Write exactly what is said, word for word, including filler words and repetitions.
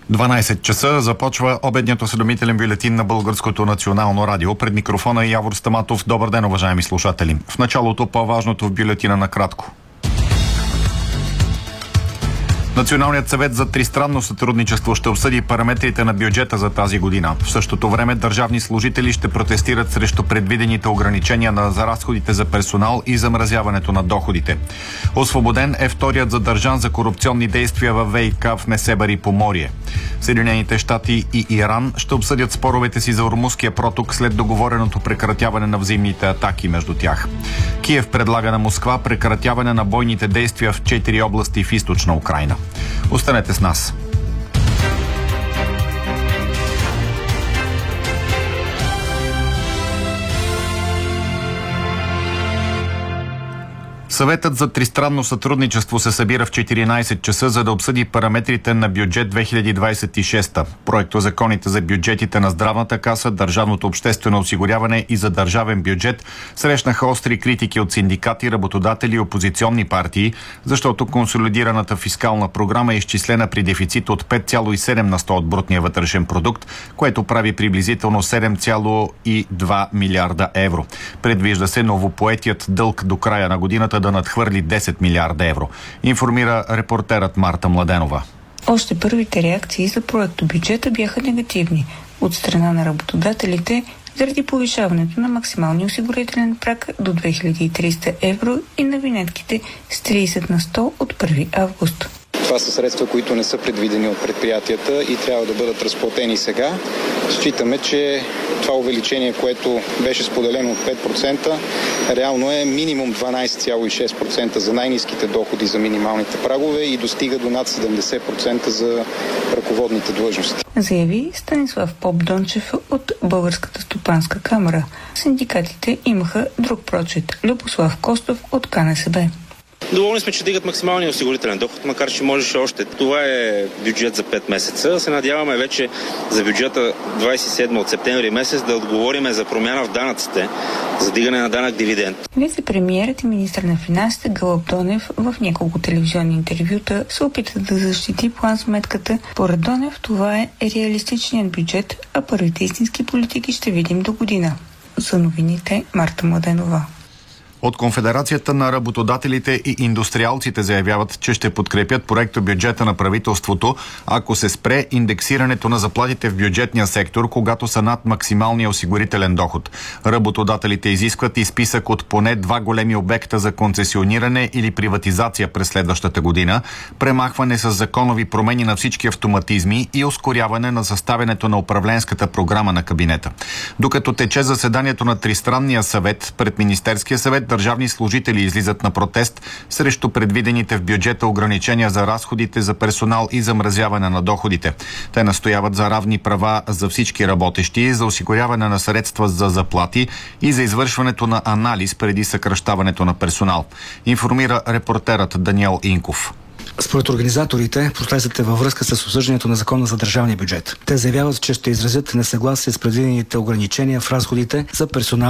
дванайсет часа започва обедният осведомителен бюлетин на Българското национално радио. Пред микрофона е Явор Стаматов. Добър ден, уважаеми слушатели. В началото по-важното в бюлетина накратко. Националният съвет за тристранно сътрудничество ще обсъди параметрите на бюджета за тази година. В същото време държавни служители ще протестират срещу предвидените ограничения на за разходите за персонал и замразяването на доходите. Освободен е вторият задържан за корупционни действия във ВиК в Несебър и Поморие. Съединените щати и Иран ще обсъдят споровете си за Ормузския проток след договореното прекратяване на взаимните атаки между тях. Киев предлага на Москва прекратяване на бойните действия в четири области в източна Украйна. Останете с нас. Съветът за тристранно сътрудничество се събира в четиринайсет часа, за да обсъди параметрите на бюджет две хиляди двайсет и шеста. Проектозаконите за бюджетите на Здравната каса, Държавното обществено осигуряване и за държавен бюджет срещнаха остри критики от синдикати, работодатели и опозиционни партии, защото консолидираната фискална програма е изчислена при дефицит от пет цяло и седем на сто от брутния вътрешен продукт, което прави приблизително седем цяло и два милиарда евро. Предвижда се новопоетият дълг до края на годината да надхвърли десет милиарда евро, информира репортерът Марта Младенова. Още първите реакции за проектобюджета бяха негативни от страна на работодателите заради повишаването на максималния осигурителен праг до две хиляди и триста евро и на винетките с трийсет на сто от първи август. Това са средства, които не са предвидени от предприятията и трябва да бъдат разплатени сега. Считаме, че това увеличение, което беше споделено от пет процента, реално е минимум дванайсет цяло и шест процента за най-ниските доходи за минималните прагове и достига до над седемдесет процента за ръководните длъжности. Заяви Станислав Попдончев от Българската стопанска камара. Синдикатите имаха друг прочит. Любослав Костов от КНСБ. Доволни сме, че дигат максималния осигурителен доход, макар че можеше още. Това е бюджет за пет месеца. Се надяваме вече за бюджета двайсет и седми от септември месец да отговориме за промяна в данъците, за дигане на данък дивиденд. Вице-премиерът и министър на финансите Гълъб Донев в няколко телевизионни интервюта се опита да защити план-сметката. Поред Донев това е реалистичният бюджет, а първите истински политики ще видим до година. За новините Марта Младенова. От Конфедерацията на работодателите и индустриалците заявяват, че ще подкрепят проектобюджета на правителството, ако се спре индексирането на заплатите в бюджетния сектор, когато са над максималния осигурителен доход. Работодателите изискват и списък от поне два големи обекта за концесиониране или приватизация през следващата година, премахване с законови промени на всички автоматизми и ускоряване на съставянето на управленската програма на кабинета. Докато тече заседанието на Тристранния съвет, пред Министерския съвет държавни служители излизат на протест срещу предвидените в бюджета ограничения за разходите за персонал и замразяване на доходите. Те настояват за равни права за всички работещи, за осигуряване на средства за заплати и за извършването на анализ преди съкращаването на персонал. Информира репортерът Даниел Инков. Според организаторите, протестът е във връзка с обсъждането на закона за държавния бюджет. Те заявяват, че ще изразят несъгласие с предвидените ограничения в разходите за персонал